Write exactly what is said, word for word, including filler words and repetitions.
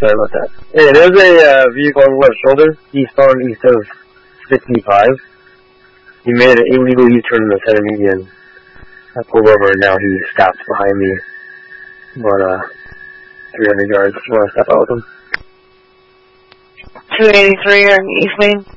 Sorry about that. Hey, there's a uh, vehicle on the left shoulder, eastbound east of fifty-five. He made an illegal U-turn in the center median. I pulled over and now he stopped behind me. About uh, three hundred yards. You want to step out with him? two eighty-three on East Main.